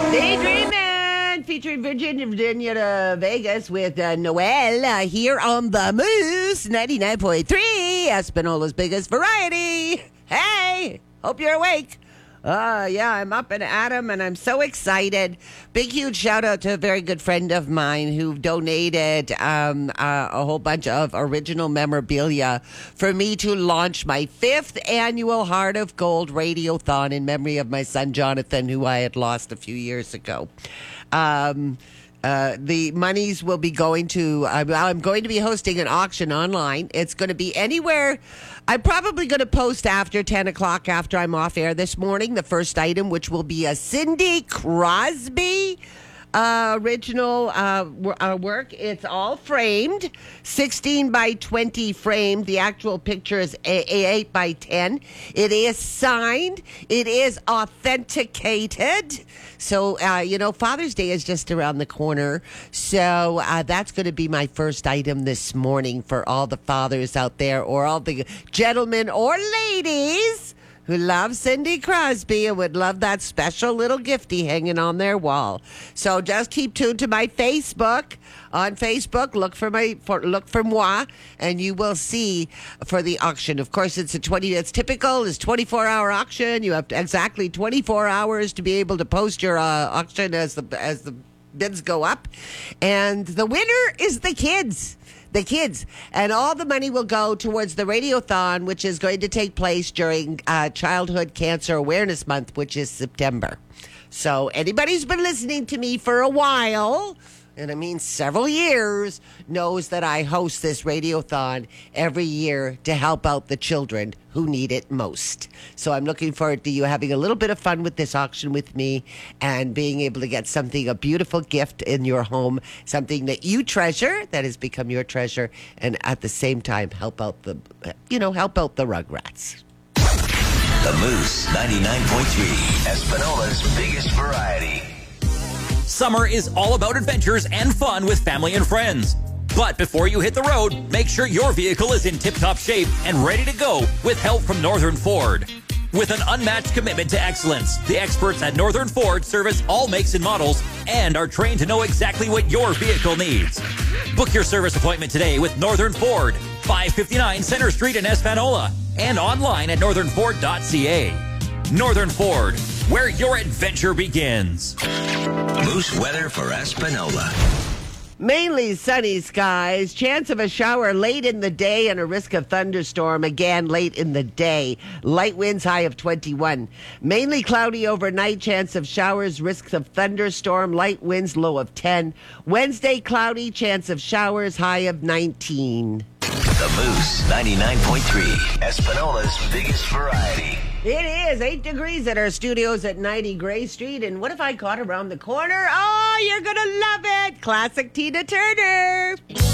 Daydreamin', featuring Virginia to Vegas with Noel here on the Moose 99.3, Espinola's biggest variety. Hey, hope you're awake. Yeah, I'm up and at 'em, and I'm so excited. Big, huge shout out to a very good friend of mine who donated a whole bunch of original memorabilia for me to launch my 5th annual Heart of Gold Radiothon in memory of my son Jonathan, who I had lost a few years ago. The monies will be going to, I'm going to be hosting an auction online. It's going to be anywhere. I'm probably going to post after 10 o'clock after I'm off air this morning, the first item, which will be a Cindy Crosby original work. It's all framed, 16 by 20 framed. The actual picture is 8 by 10. It is signed. It is authenticated. So, Father's Day is just around the corner. So that's going to be my first item this morning for all the fathers out there, or all the gentlemen or ladies who love Cindy Crosby and would love that special little gifty hanging on their wall. So just keep tuned to my Facebook. On Facebook, look for moi, and you will see for the auction. Of course, it's typical. It's 24-hour auction. You have exactly 24 hours to be able to post your auction as the bids go up, and the winner is the kids. The kids. And all the money will go towards the Radiothon, which is going to take place during Childhood Cancer Awareness Month, which is September. So anybody who's been listening to me for a while, and I mean several years, knows that I host this Radiothon every year to help out the children who need it most. So I'm looking forward to you having a little bit of fun with this auction with me and being able to get a beautiful gift in your home, something that you treasure, that has become your treasure, and at the same time help out the Rugrats. The Moose 99.3, Espinola's biggest variety. Summer is all about adventures and fun with family and friends. But before you hit the road, make sure your vehicle is in tip-top shape and ready to go with help from Northern Ford. With an unmatched commitment to excellence, the experts at Northern Ford service all makes and models and are trained to know exactly what your vehicle needs. Book your service appointment today with Northern Ford, 559 Center Street in Espanola, and online at northernford.ca. Northern Ford, where your adventure begins. Moose weather for Espanola. Mainly sunny skies, chance of a shower late in the day and a risk of thunderstorm again late in the day. Light winds high of 21. Mainly cloudy overnight, chance of showers, risks of thunderstorm, light winds low of 10. Wednesday cloudy, chance of showers, high of 19. The Moose 99.3, Espinola's biggest variety. It is 8 degrees at our studios at 90 Gray Street. And what if I caught around the corner? Oh, you're going to love it. Classic Tina Turner.